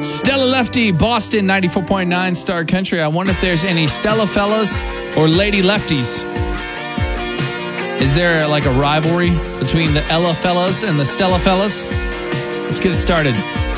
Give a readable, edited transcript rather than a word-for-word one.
Stella Lefty, Boston, 94.9 Star Country. I wonder if there's any Stella fellas or Lady Lefties. Is there like a rivalry between the Ella fellas and the Stella fellas? Let's get it started.